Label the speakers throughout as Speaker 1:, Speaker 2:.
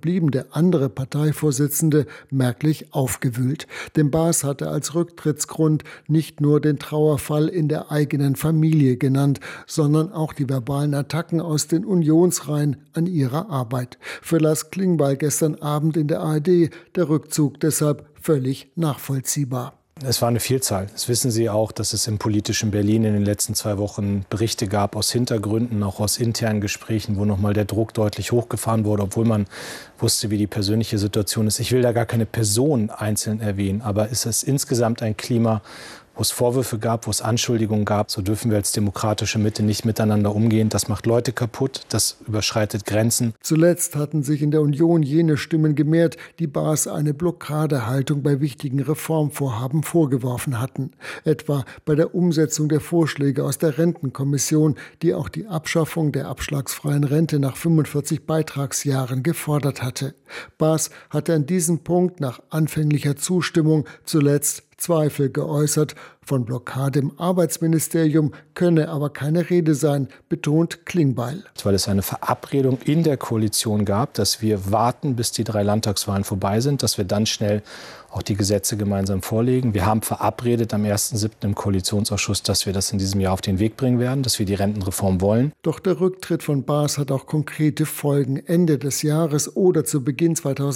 Speaker 1: blieben der andere Parteivorsitzende merklich aufgewühlt. Denn Baas hatte als Rücktrittsgrund nicht nur den Trauerfall in der eigenen Familie genannt, sondern auch die verbalen Attacken aus den Unionsreihen an ihrer Arbeit. Für Lars Klingbeil gestern Abend in der ARD der Rückzug deshalb völlig nachvollziehbar.
Speaker 2: Es war eine Vielzahl. Das wissen Sie auch, dass es im politischen Berlin in den letzten 2 Wochen Berichte gab aus Hintergründen, auch aus internen Gesprächen, wo nochmal der Druck deutlich hochgefahren wurde, obwohl man wusste, wie die persönliche Situation ist. Ich will da gar keine Person einzeln erwähnen, aber es ist insgesamt ein Klima, wo es Vorwürfe gab, wo es Anschuldigungen gab. So dürfen wir als demokratische Mitte nicht miteinander umgehen. Das macht Leute kaputt, das überschreitet Grenzen.
Speaker 1: Zuletzt hatten sich in der Union jene Stimmen gemehrt, die Baas eine Blockadehaltung bei wichtigen Reformvorhaben vorgeworfen hatten. Etwa bei der Umsetzung der Vorschläge aus der Rentenkommission, die auch die Abschaffung der abschlagsfreien Rente nach 45 Beitragsjahren gefordert hatte. Baas hatte an diesem Punkt nach anfänglicher Zustimmung zuletzt Zweifel geäußert. Von Blockade im Arbeitsministerium könne aber keine Rede sein, betont Klingbeil.
Speaker 2: Weil es eine Verabredung in der Koalition gab, dass wir warten, bis die 3 Landtagswahlen vorbei sind, dass wir dann schnell auch die Gesetze gemeinsam vorlegen. Wir haben verabredet am 1.7. im Koalitionsausschuss, dass wir das in diesem Jahr auf den Weg bringen werden, dass wir die Rentenreform wollen.
Speaker 1: Doch der Rücktritt von Baas hat auch konkrete Folgen. Ende des Jahres oder zu Beginn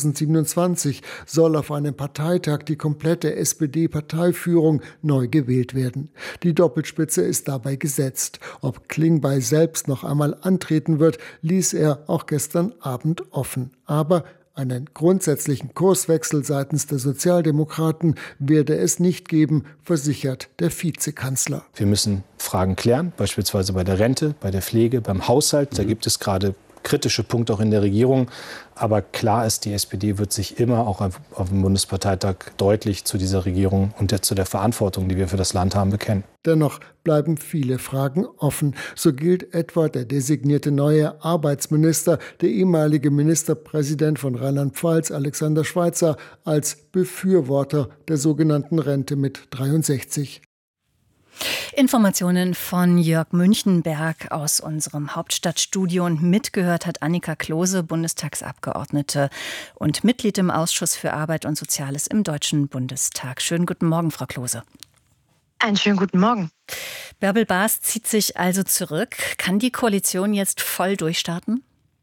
Speaker 1: 2027 soll auf einem Parteitag die komplette SPD-Parteiführung neu gewählt werden. Die Doppelspitze ist dabei gesetzt. Ob Klingbeil selbst noch einmal antreten wird, ließ er auch gestern Abend offen. Aber einen grundsätzlichen Kurswechsel seitens der Sozialdemokraten werde es nicht geben, versichert der Vizekanzler.
Speaker 2: Wir müssen Fragen klären, beispielsweise bei der Rente, bei der Pflege, beim Haushalt. Da gibt es gerade kritische Punkte auch in der Regierung. Aber klar ist, die SPD wird sich immer auch auf dem Bundesparteitag deutlich zu dieser Regierung und zu der Verantwortung, die wir für das Land haben, bekennen.
Speaker 1: Dennoch bleiben viele Fragen offen. So gilt etwa der designierte neue Arbeitsminister, der ehemalige Ministerpräsident von Rheinland-Pfalz, Alexander Schweitzer, als Befürworter der sogenannten Rente mit 63.
Speaker 3: Informationen von Jörg Münchenberg aus unserem Hauptstadtstudio. Und mitgehört hat Annika Klose, Bundestagsabgeordnete und Mitglied im Ausschuss für Arbeit und Soziales im Deutschen Bundestag. Schönen guten Morgen, Frau Klose.
Speaker 4: Einen schönen guten Morgen.
Speaker 3: Bärbel Baas zieht sich also zurück. Kann die Koalition jetzt voll durchstarten?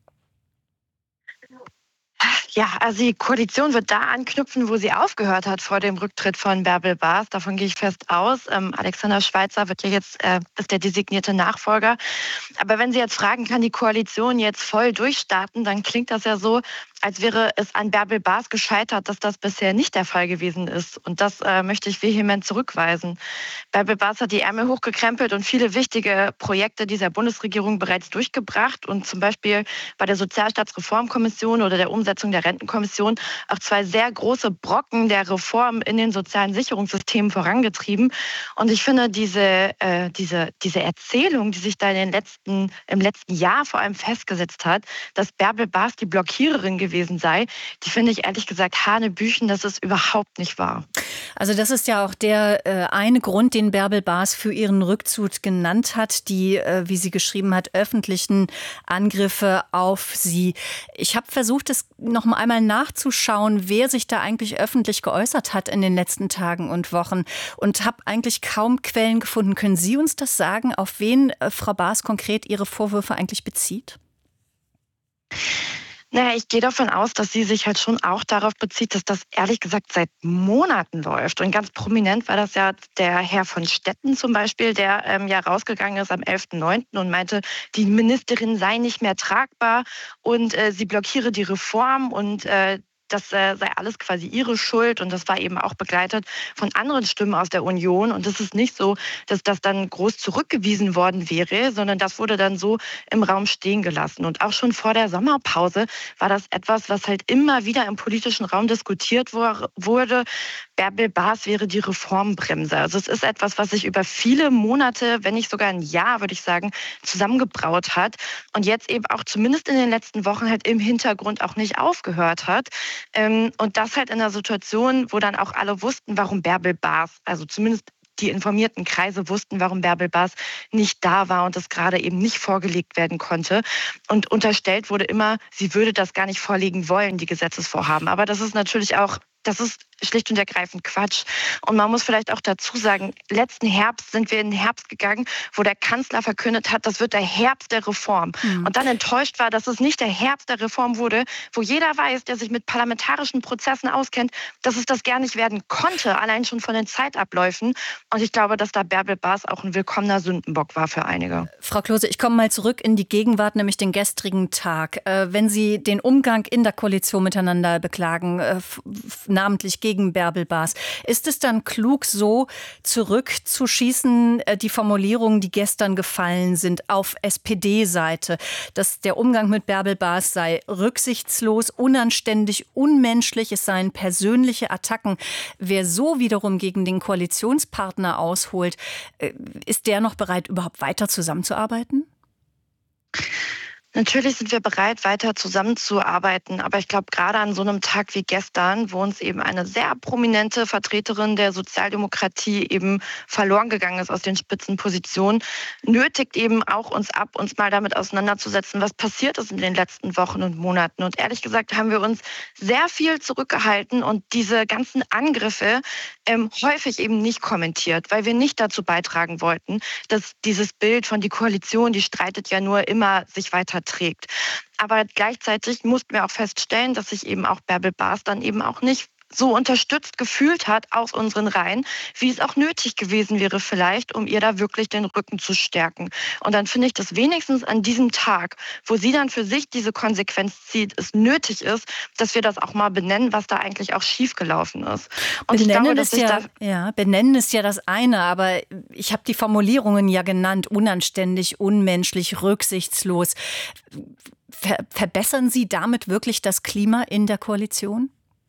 Speaker 4: Ja, also die Koalition wird da anknüpfen, wo sie aufgehört hat vor dem Rücktritt von Bärbel Baas. Davon gehe ich fest aus. Alexander Schweitzer wird ja jetzt ist der designierte Nachfolger. Aber wenn Sie jetzt fragen, kann die Koalition jetzt voll durchstarten, dann klingt das ja so, als wäre es an Bärbel Baas gescheitert, dass das bisher nicht der Fall gewesen ist. Und das möchte ich vehement zurückweisen. Bärbel Baas hat die Ärmel hochgekrempelt und viele wichtige Projekte dieser Bundesregierung bereits durchgebracht. Und zum Beispiel bei der Sozialstaatsreformkommission oder der Umsetzung der Rentenkommission auch 2 sehr große Brocken der Reform in den sozialen Sicherungssystemen vorangetrieben. Und ich finde, diese Erzählung, die sich da im letzten Jahr vor allem festgesetzt hat, dass Bärbel Baas die Blockiererin gewesen sei, die finde ich ehrlich gesagt hanebüchen, das ist überhaupt nicht wahr.
Speaker 3: Also das ist ja auch der eine Grund, den Bärbel Baas für ihren Rückzug genannt hat, die, wie sie geschrieben hat, öffentlichen Angriffe auf sie. Ich habe versucht, es noch einmal nachzuschauen, wer sich da eigentlich öffentlich geäußert hat in den letzten Tagen und Wochen und habe eigentlich kaum Quellen gefunden. Können Sie uns das sagen, auf wen Frau Baas konkret ihre Vorwürfe eigentlich bezieht?
Speaker 4: Naja, ich gehe davon aus, dass sie sich halt schon auch darauf bezieht, dass das ehrlich gesagt seit Monaten läuft. Und ganz prominent war das ja der Herr von Stetten zum Beispiel, der ja rausgegangen ist am 11.9. und meinte, die Ministerin sei nicht mehr tragbar und sie blockiere die Reform und das sei alles quasi ihre Schuld und das war eben auch begleitet von anderen Stimmen aus der Union. Und es ist nicht so, dass das dann groß zurückgewiesen worden wäre, sondern das wurde dann so im Raum stehen gelassen. Und auch schon vor der Sommerpause war das etwas, was halt immer wieder im politischen Raum diskutiert wurde. Bärbel Baas wäre die Reformbremse. Also es ist etwas, was sich über viele Monate, wenn nicht sogar ein Jahr, würde ich sagen, zusammengebraut hat und jetzt eben auch zumindest in den letzten Wochen halt im Hintergrund auch nicht aufgehört hat. Und das halt in einer Situation, wo dann auch alle wussten, warum Bärbel Baas, also zumindest die informierten Kreise wussten, warum Bärbel Baas nicht da war und es gerade eben nicht vorgelegt werden konnte. Und unterstellt wurde immer, sie würde das gar nicht vorlegen wollen, die Gesetzesvorhaben. Aber das ist natürlich auch, das ist schlicht und ergreifend Quatsch. Und man muss vielleicht auch dazu sagen, letzten Herbst sind wir in den Herbst gegangen, wo der Kanzler verkündet hat, das wird der Herbst der Reform. Und dann enttäuscht war, dass es nicht der Herbst der Reform wurde, wo jeder weiß, der sich mit parlamentarischen Prozessen auskennt, dass es das gar nicht werden konnte, allein schon von den Zeitabläufen. Und ich glaube, dass da Bärbel Baas auch ein willkommener Sündenbock war für einige.
Speaker 3: Frau Klose, ich komme mal zurück in die Gegenwart, nämlich den gestrigen Tag. Wenn Sie den Umgang in der Koalition miteinander beklagen, namentlich gegen Bärbel Baas, ist es dann klug, so zurückzuschießen, die Formulierungen, die gestern gefallen sind, auf SPD-Seite, dass der Umgang mit Bärbel Baas sei rücksichtslos, unanständig, unmenschlich, es seien persönliche Attacken. Wer so wiederum gegen den Koalitionspartner ausholt, ist der noch bereit, überhaupt weiter zusammenzuarbeiten?
Speaker 4: Natürlich sind wir bereit, weiter zusammenzuarbeiten. Aber ich glaube, gerade an so einem Tag wie gestern, wo uns eben eine sehr prominente Vertreterin der Sozialdemokratie eben verloren gegangen ist aus den Spitzenpositionen, nötigt eben auch uns ab, uns mal damit auseinanderzusetzen, was passiert ist in den letzten Wochen und Monaten. Und ehrlich gesagt haben wir uns sehr viel zurückgehalten und diese ganzen Angriffe häufig eben nicht kommentiert, weil wir nicht dazu beitragen wollten, dass dieses Bild von die Koalition, die streitet ja nur immer, sich weiter trägt. Aber gleichzeitig mussten wir auch feststellen, dass sich eben auch Bärbel Baas dann eben auch nicht so unterstützt gefühlt hat aus unseren Reihen, wie es auch nötig gewesen wäre vielleicht, um ihr da wirklich den Rücken zu stärken. Und dann finde ich, dass wenigstens an diesem Tag, wo sie dann für sich diese Konsequenz zieht, es nötig ist, dass wir das auch mal benennen, was da eigentlich auch schiefgelaufen ist. Und
Speaker 3: benennen ist ja das eine, aber ich habe die Formulierungen ja genannt, unanständig, unmenschlich, rücksichtslos. Verbessern Sie damit wirklich das Klima in der Koalition?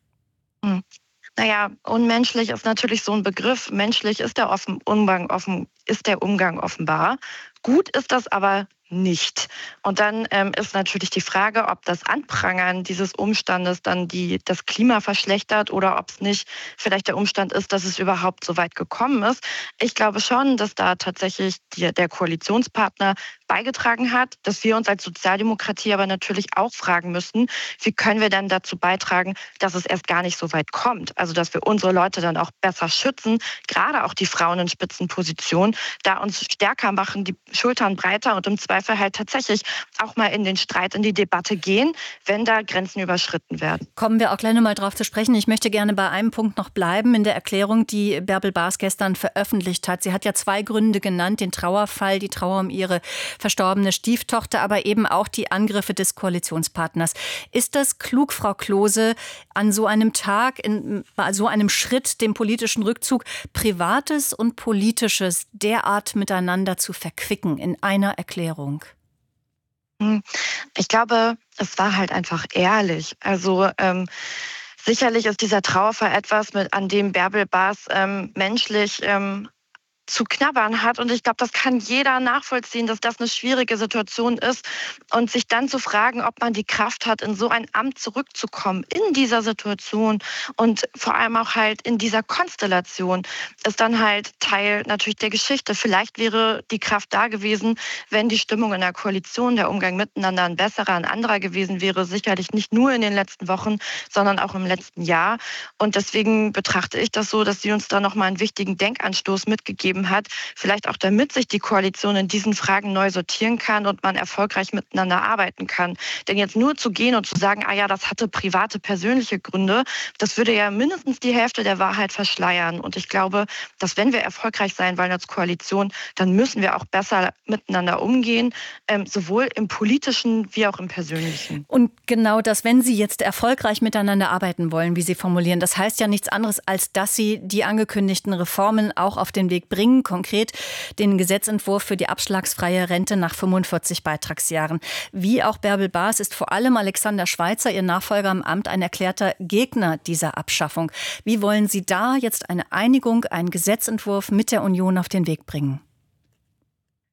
Speaker 4: Naja, unmenschlich ist natürlich so ein Begriff. Menschlich ist der Umgang offenbar. Gut ist das aber nicht. Und dann ist natürlich die Frage, ob das Anprangern dieses Umstandes dann das Klima verschlechtert oder ob es nicht vielleicht der Umstand ist, dass es überhaupt so weit gekommen ist. Ich glaube schon, dass da tatsächlich der Koalitionspartner beigetragen hat, dass wir uns als Sozialdemokratie aber natürlich auch fragen müssen, wie können wir denn dazu beitragen, dass es erst gar nicht so weit kommt. Also dass wir unsere Leute dann auch besser schützen, gerade auch die Frauen in Spitzenpositionen, da uns stärker machen, die Schultern breiter und im Zweifel halt tatsächlich auch mal in den Streit, in die Debatte gehen, wenn da Grenzen überschritten werden.
Speaker 3: Kommen wir auch gleich noch mal drauf zu sprechen. Ich möchte gerne bei einem Punkt noch bleiben in der Erklärung, die Bärbel Baas gestern veröffentlicht hat. Sie hat ja 2 Gründe genannt, den Trauerfall, die Trauer um ihre verstorbene Stieftochter, aber eben auch die Angriffe des Koalitionspartners. Ist das klug, Frau Klose, an so einem Tag, bei so einem Schritt, dem politischen Rückzug, Privates und Politisches derart miteinander zu verquicken in einer Erklärung?
Speaker 4: Ich glaube, es war halt einfach ehrlich. Also sicherlich ist dieser Trauerfall etwas, an dem Bärbel Baas menschlich zu knabbern hat. Und ich glaube, das kann jeder nachvollziehen, dass das eine schwierige Situation ist. Und sich dann zu fragen, ob man die Kraft hat, in so ein Amt zurückzukommen, in dieser Situation und vor allem auch halt in dieser Konstellation, ist dann halt Teil natürlich der Geschichte. Vielleicht wäre die Kraft da gewesen, wenn die Stimmung in der Koalition, der Umgang miteinander ein besserer, ein anderer gewesen wäre. Sicherlich nicht nur in den letzten Wochen, sondern auch im letzten Jahr. Und deswegen betrachte ich das so, dass sie uns da nochmal einen wichtigen Denkanstoß mitgegeben hat, vielleicht auch damit sich die Koalition in diesen Fragen neu sortieren kann und man erfolgreich miteinander arbeiten kann. Denn jetzt nur zu gehen und zu sagen, das hatte private, persönliche Gründe, das würde ja mindestens die Hälfte der Wahrheit verschleiern. Und ich glaube, dass wenn wir erfolgreich sein wollen als Koalition, dann müssen wir auch besser miteinander umgehen, sowohl im Politischen wie auch im Persönlichen.
Speaker 3: Und genau das, wenn Sie jetzt erfolgreich miteinander arbeiten wollen, wie Sie formulieren, das heißt ja nichts anderes, als dass Sie die angekündigten Reformen auch auf den Weg bringen, konkret den Gesetzentwurf für die abschlagsfreie Rente nach 45 Beitragsjahren. Wie auch Bärbel Baas ist vor allem Alexander Schweitzer, ihr Nachfolger im Amt, ein erklärter Gegner dieser Abschaffung. Wie wollen Sie da jetzt eine Einigung, einen Gesetzentwurf mit der Union auf den Weg bringen?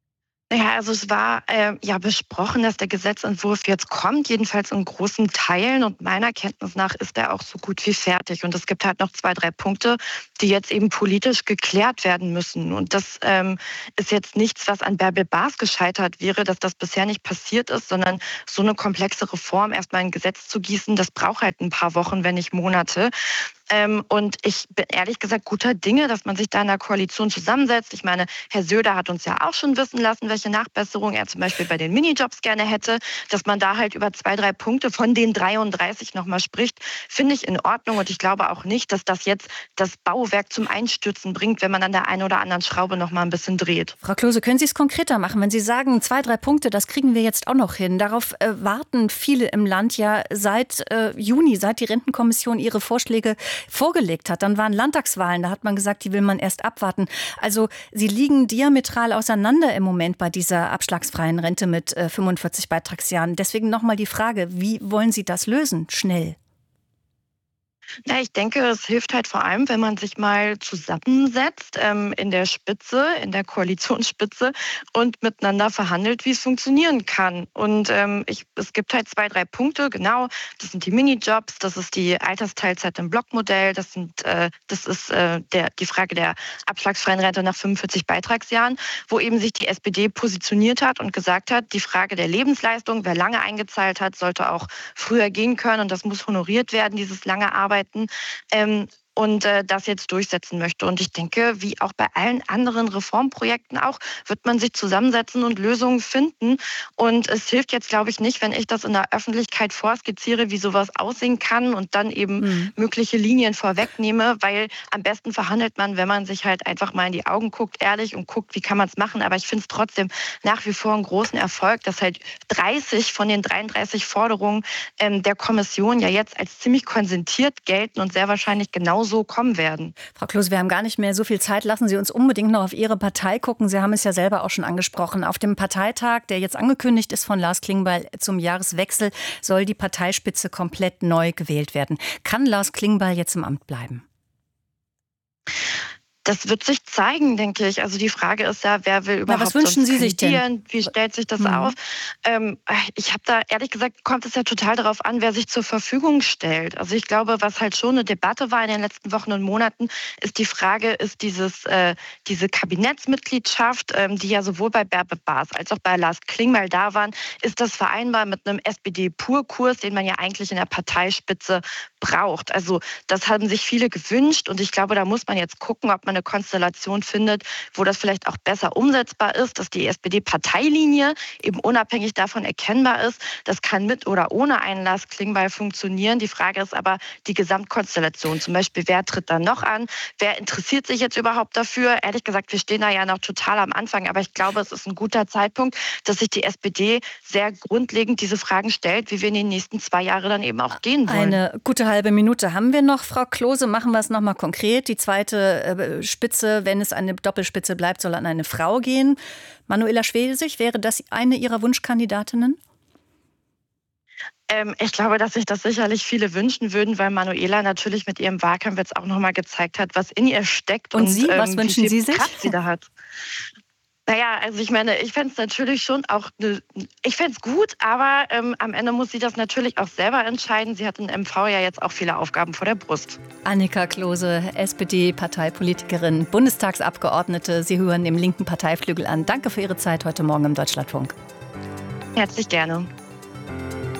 Speaker 4: Naja, also es war ja besprochen, dass der Gesetzentwurf jetzt kommt, jedenfalls in großen Teilen. Und meiner Kenntnis nach ist er auch so gut wie fertig. Und es gibt halt noch 2, 3 Punkte, die jetzt eben politisch geklärt werden müssen. Und das ist jetzt nichts, was an Bärbel Baas gescheitert wäre, dass das bisher nicht passiert ist, sondern so eine komplexe Reform erstmal in ein Gesetz zu gießen, das braucht halt ein paar Wochen, wenn nicht Monate. Und ich bin ehrlich gesagt guter Dinge, dass man sich da in der Koalition zusammensetzt. Ich meine, Herr Söder hat uns ja auch schon wissen lassen, welche Nachbesserungen er zum Beispiel bei den Minijobs gerne hätte. Dass man da halt über 2, 3 Punkte von den 33 nochmal spricht, finde ich in Ordnung. Und ich glaube auch nicht, dass das jetzt das Bauwerk zum Einstürzen bringt, wenn man an der einen oder anderen Schraube nochmal ein bisschen dreht.
Speaker 3: Frau Klose, können Sie es konkreter machen? Wenn Sie sagen, 2, 3 Punkte, das kriegen wir jetzt auch noch hin. Darauf warten viele im Land ja seit Juni, seit die Rentenkommission ihre Vorschläge vorgelegt hat. Dann waren Landtagswahlen, da hat man gesagt, die will man erst abwarten. Also sie liegen diametral auseinander im Moment bei dieser abschlagsfreien Rente mit 45 Beitragsjahren. Deswegen nochmal die Frage, wie wollen Sie das lösen? Schnell.
Speaker 4: Na, ich denke, es hilft halt vor allem, wenn man sich mal zusammensetzt in der Spitze, in der Koalitionsspitze und miteinander verhandelt, wie es funktionieren kann. Und es gibt halt 2, 3 Punkte, genau. Das sind die Minijobs, das ist die Altersteilzeit im Blockmodell, das ist die Frage der abschlagsfreien Rente nach 45 Beitragsjahren, wo eben sich die SPD positioniert hat und gesagt hat, die Frage der Lebensleistung, wer lange eingezahlt hat, sollte auch früher gehen können und das muss honoriert werden, dieses lange Arbeiten. Und das jetzt durchsetzen möchte. Und ich denke, wie auch bei allen anderen Reformprojekten auch, wird man sich zusammensetzen und Lösungen finden. Und es hilft jetzt, glaube ich, nicht, wenn ich das in der Öffentlichkeit vorskizziere, wie sowas aussehen kann und dann eben mögliche Linien vorwegnehme, weil am besten verhandelt man, wenn man sich halt einfach mal in die Augen guckt, ehrlich und guckt, wie kann man es machen. Aber ich finde es trotzdem nach wie vor einen großen Erfolg, dass halt 30 von den 33 Forderungen der Kommission ja jetzt als ziemlich konsentiert gelten und sehr wahrscheinlich genauso kommen werden.
Speaker 3: Frau Klose, wir haben gar nicht mehr so viel Zeit. Lassen Sie uns unbedingt noch auf Ihre Partei gucken. Sie haben es ja selber auch schon angesprochen. Auf dem Parteitag, der jetzt angekündigt ist von Lars Klingbeil zum Jahreswechsel, soll die Parteispitze komplett neu gewählt werden. Kann Lars Klingbeil jetzt im Amt bleiben?
Speaker 4: Das wird sich zeigen, denke ich. Also die Frage ist ja, wer will überhaupt
Speaker 3: was wünschen Sie sich denn?
Speaker 4: Wie stellt sich das auf? Ich habe da, ehrlich gesagt, kommt es ja total darauf an, wer sich zur Verfügung stellt. Also ich glaube, was halt schon eine Debatte war in den letzten Wochen und Monaten, ist die Frage, ist diese Kabinettsmitgliedschaft, die ja sowohl bei Bärbel Baas als auch bei Lars Klingbeil da waren, ist das vereinbar mit einem SPD-Pur-Kurs, den man ja eigentlich in der Parteispitze braucht. Also das haben sich viele gewünscht und ich glaube, da muss man jetzt gucken, ob man eine Konstellation findet, wo das vielleicht auch besser umsetzbar ist, dass die SPD-Parteilinie eben unabhängig davon erkennbar ist. Das kann mit oder ohne einen Lars Klingbeil funktionieren. Die Frage ist aber die Gesamtkonstellation. Zum Beispiel, wer tritt da noch an? Wer interessiert sich jetzt überhaupt dafür? Ehrlich gesagt, wir stehen da ja noch total am Anfang, aber ich glaube, es ist ein guter Zeitpunkt, dass sich die SPD sehr grundlegend diese Fragen stellt, wie wir in den nächsten 2 Jahren dann eben auch gehen wollen.
Speaker 3: Eine gute halbe Minute haben wir noch, Frau Klose. Machen wir es nochmal konkret. Die zweite Spitze, wenn es eine Doppelspitze bleibt, soll an eine Frau gehen. Manuela Schwesig, wäre das eine Ihrer Wunschkandidatinnen?
Speaker 4: Ich glaube, dass sich das sicherlich viele wünschen würden, weil Manuela natürlich mit ihrem Wahlkampf jetzt auch nochmal gezeigt hat, was in ihr steckt.
Speaker 3: Und Sie, was wünschen Sie sich?
Speaker 4: Kraft sie da hat. Naja, also ich meine, ich fände es natürlich schon auch, ich fände es gut, aber am Ende muss sie das natürlich auch selber entscheiden. Sie hat in MV ja jetzt auch viele Aufgaben vor der Brust.
Speaker 3: Annika Klose, SPD-Parteipolitikerin, Bundestagsabgeordnete. Sie hören dem linken Parteiflügel an. Danke für Ihre Zeit heute Morgen im Deutschlandfunk.
Speaker 4: Herzlich gerne.